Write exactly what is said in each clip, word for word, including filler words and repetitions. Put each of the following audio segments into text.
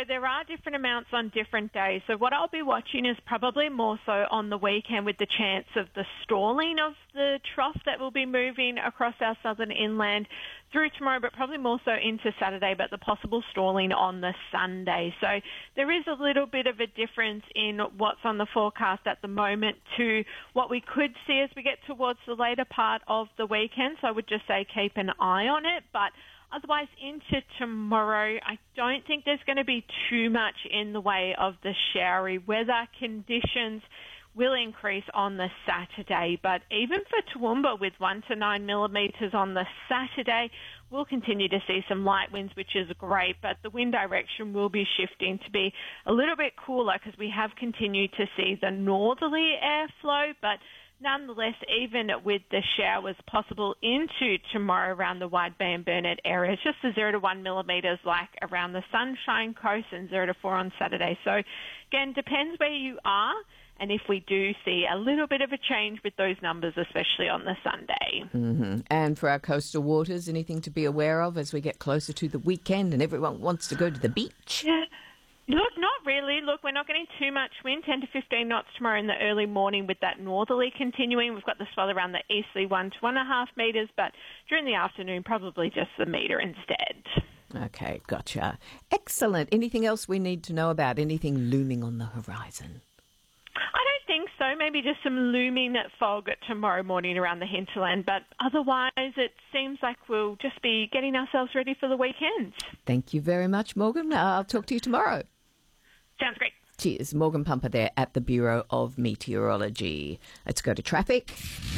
there are different amounts on different days. So what I'll be watching is probably more so on the weekend with the chance of the stalling of the trough that will be moving across our southern inland through tomorrow, but probably more so into Saturday, but the possible stalling on the Sunday. So there is a little bit of a difference in what's on the forecast at the moment to what we could see as we get towards the later part of the weekend. So I would just say keep an eye on it, but otherwise, into tomorrow, I don't think there's going to be too much in the way of the showery weather. Conditions will increase on the Saturday, but even for Toowoomba with one to nine millimetres on the Saturday, we'll continue to see some light winds, which is great, but the wind direction will be shifting to be a little bit cooler because we have continued to see the northerly airflow, but nonetheless, even with the showers possible into tomorrow around the Wide Bay and Burnett areas, just the zero to one millimetres like around the Sunshine Coast and zero to four on Saturday. So, again, depends where you are and if we do see a little bit of a change with those numbers, especially on the Sunday. Mm-hmm. And for our coastal waters, anything to be aware of as we get closer to the weekend and everyone wants to go to the beach? Yeah. Look, not really. Look, we're not getting too much wind, ten to fifteen knots tomorrow in the early morning with that northerly continuing. We've got the swell around the easterly one to one and a half metres, but during the afternoon, probably just the metre instead. Okay, gotcha. Excellent. Anything else we need to know about? Anything looming on the horizon? I don't think so. Maybe just some looming fog tomorrow morning around the hinterland, but otherwise it seems like we'll just be getting ourselves ready for the weekend. Thank you very much, Morgan. I'll talk to you tomorrow. Sounds great. Cheers. Morgan Pumper there at the Bureau of Meteorology. Let's go to traffic.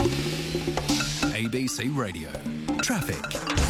A B C Radio. Traffic.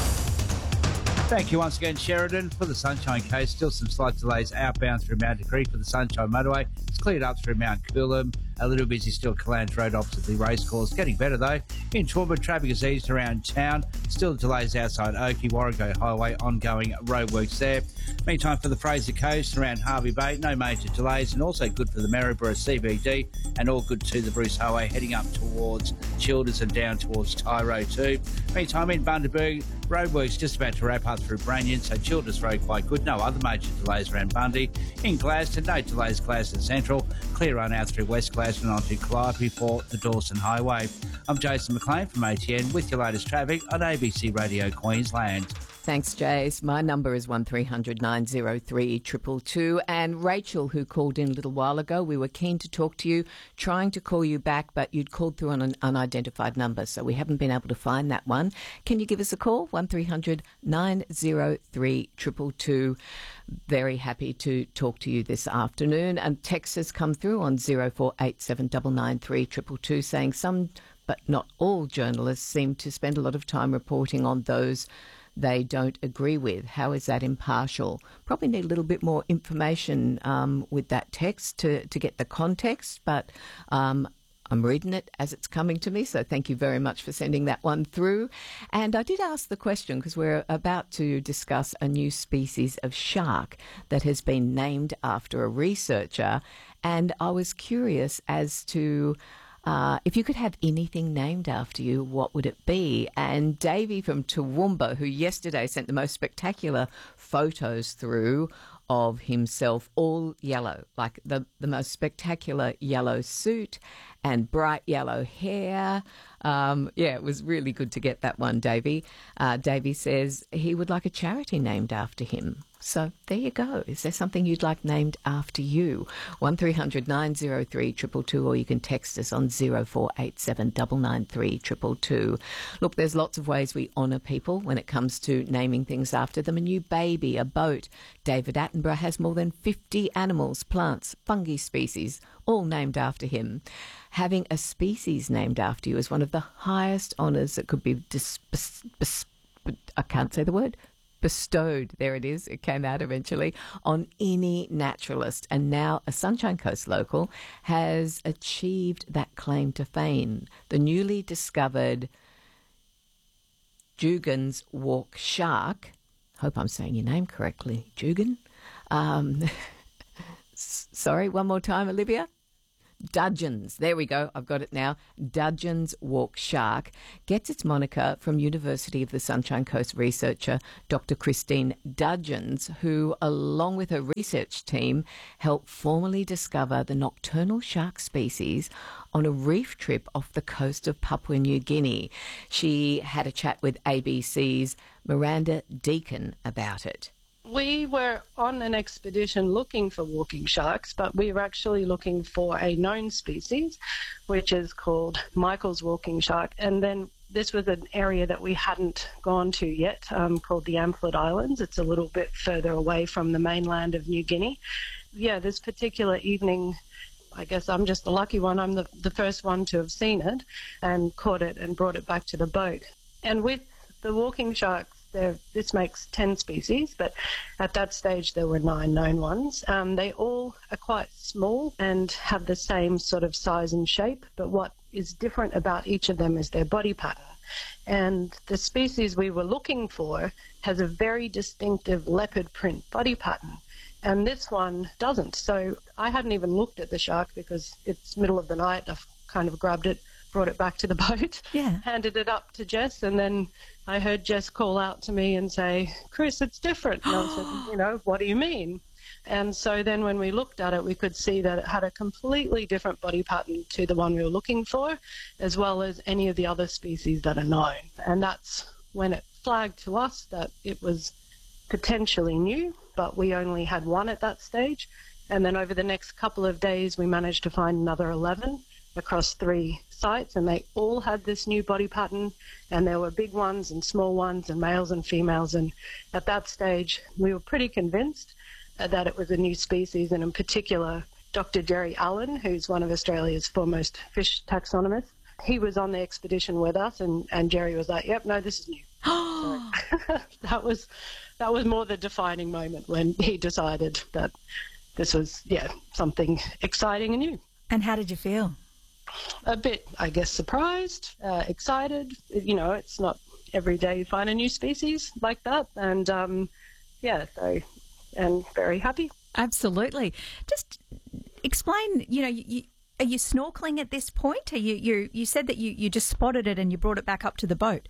Thank you once again, Sheridan. For the Sunshine Coast, still some slight delays outbound through Mount Creek for the Sunshine Motorway. It's cleared up through Mount Coolum. A little busy still Calands Road opposite the racecourse. Getting better though. In Toowoomba, traffic is eased around town. Still delays outside Oakey, Warrego Highway, ongoing roadworks there. Meantime, for the Fraser Coast around Harvey Bay, no major delays, and also good for the Maryborough C B D, and all good to the Bruce Highway heading up towards Childers and down towards Tyro too. Meantime, in Bundaberg, roadworks just about to wrap up through Branyon, so Childers Road quite good. No other major delays around Bundy. In Gladstone, no delays Gladstone Central. Clear run out through West Gladstone onto Calliope for the Dawson Highway. I'm Jason McLean from A T N with your latest traffic on A B C Radio Queensland. Thanks, Jace. My number is one three hundred nine oh three two two two. And Rachel, who called in a little while ago, we were keen to talk to you, trying to call you back, but you'd called through on an unidentified number, so we haven't been able to find that one. Can you give us a call? one three hundred nine oh three two two two. Very happy to talk to you this afternoon. And text has come through on zero four eight seven nine nine three two two two saying some, but not all journalists seem to spend a lot of time reporting on those they don't agree with. How is that impartial? Probably need a little bit more information um, with that text to, to get the context, but um, I'm reading it as it's coming to me, so thank you very much for sending that one through. And I did ask the question because we're about to discuss a new species of shark that has been named after a researcher, and I was curious as to Uh, if you could have anything named after you, what would it be? And Davey from Toowoomba, who yesterday sent the most spectacular photos through of himself all yellow, like the, the most spectacular yellow suit and bright yellow hair. Um, yeah, it was really good to get that one, Davey. Uh, Davey says he would like a charity named after him. So there you go. Is there something you'd like named after you? one three hundred nine oh three two two two, or you can text us on zero four eight seven nine nine three two two two. Look, there's lots of ways we honour people when it comes to naming things after them. A new baby, a boat. David Attenborough has more than fifty animals, plants, fungi species, all named after him. Having a species named after you is one of the highest honours that could be dis- bes- bes- I can't say the word. bestowed, there it is, it came out eventually, on any naturalist. And now a Sunshine Coast local has achieved that claim to fame. The newly discovered Dugan's Walk shark, hope I'm saying your name correctly, Dugan. Um, sorry, one more time, Olivia. Dudgeon's, there we go, I've got it now. Dudgeon's Walk Shark gets its moniker from University of the Sunshine Coast researcher Doctor Christine Dudgeons, who, along with her research team, helped formally discover the nocturnal shark species on a reef trip off the coast of Papua New Guinea. She had a chat with A B C's Miranda Deacon about it. We were on an expedition looking for walking sharks, but we were actually looking for a known species, which is called Michael's walking shark. And then this was an area that we hadn't gone to yet, um, called the Amphlett Islands. It's a little bit further away from the mainland of New Guinea. Yeah, this particular evening, I guess I'm just the lucky one. I'm the, the first one to have seen it and caught it and brought it back to the boat. And with the walking sharks, there, this makes ten species, but at that stage there were nine known ones. Um, they all are quite small and have the same sort of size and shape, but what is different about each of them is their body pattern. And the species we were looking for has a very distinctive leopard print body pattern, and this one doesn't. So I hadn't even looked at the shark because it's middle of the night. I've kind of grabbed it, brought it back to the boat, yeah. handed it up to Jess, and then I heard Jess call out to me and say, "Chris, it's different." And I said, you know, "What do you mean?" And so then when we looked at it, we could see that it had a completely different body pattern to the one we were looking for, as well as any of the other species that are known. And that's when it flagged to us that it was potentially new, but we only had one at that stage. And then over the next couple of days, we managed to find another eleven across three sites, and they all had this new body pattern, and there were big ones and small ones and males and females. And at that stage, we were pretty convinced that it was a new species, and in particular, Doctor Jerry Allen, who's one of Australia's foremost fish taxonomists, he was on the expedition with us, and, and Jerry was like, "Yep, no, this is new." So that was that was more the defining moment when he decided that this was, yeah, something exciting and new. And how did you feel? A bit, I guess, surprised, uh, excited. You know, it's not every day you find a new species like that. And, um, yeah, so, and very happy. Absolutely. Just explain, you know, you, are you snorkeling at this point? Are you, you, you said that you, you just spotted it and you brought it back up to the boat.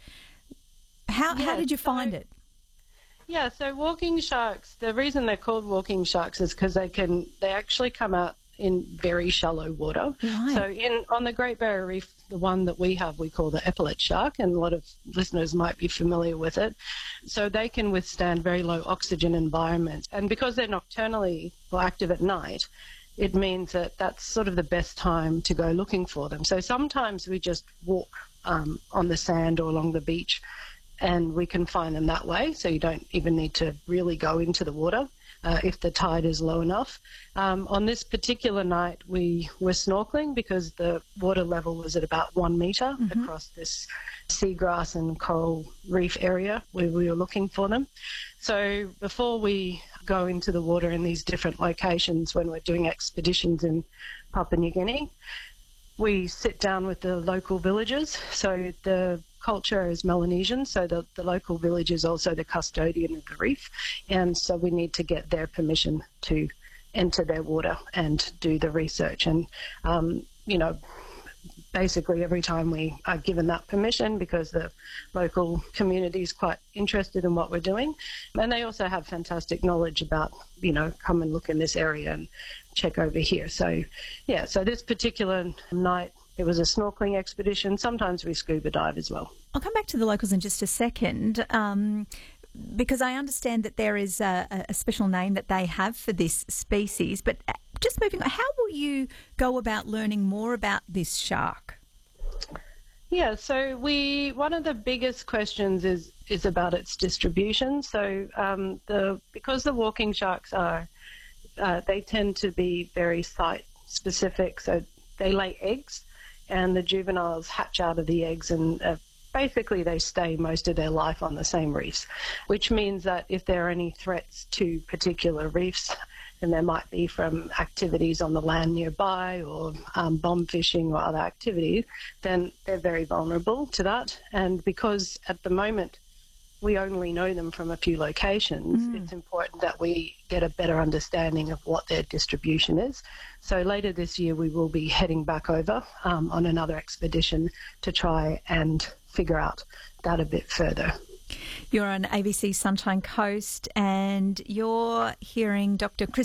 How, yeah, how did you so, find it? Yeah, so walking sharks, the reason they're called walking sharks is because they can, they actually come out in very shallow water. Right. So in on the Great Barrier Reef, the one that we have, we call the epaulet shark, and a lot of listeners might be familiar with it. So they can withstand very low oxygen environments. And because they're nocturnally or active at night, it means that that's sort of the best time to go looking for them. So sometimes we just walk um, on the sand or along the beach, and we can find them that way. So you don't even need to really go into the water. Uh, if the tide is low enough. Um, on this particular night, we were snorkeling because the water level was at about one metre mm-hmm. across this seagrass and coral reef area where we were looking for them. So before we go into the water in these different locations when we're doing expeditions in Papua New Guinea, we sit down with the local villagers. So the culture is Melanesian, so the, the local village is also the custodian of the reef, and so we need to get their permission to enter their water and do the research. And, um, you know, basically every time we are given that permission, because the local community is quite interested in what we're doing, and they also have fantastic knowledge about, you know, come and look in this area and check over here. So, yeah, so this particular night, it was a snorkeling expedition. Sometimes we scuba dive as well. I'll come back to the locals in just a second, um, because I understand that there is a, a special name that they have for this species. But just moving on, how will you go about learning more about this shark? Yeah, so we one of the biggest questions is is about its distribution. So um, the because the walking sharks are, uh, they tend to be very site specific. So they lay eggs, and the juveniles hatch out of the eggs, and uh, basically they stay most of their life on the same reefs, which means that if there are any threats to particular reefs, and there might be from activities on the land nearby or um, bomb fishing or other activities, then they're very vulnerable to that. And because at the moment we only know them from a few locations, mm. it's important that we get a better understanding of what their distribution is. So later this year, we will be heading back over um, on another expedition to try and figure out that a bit further. You're on A B C Sunshine Coast and you're hearing Doctor Chris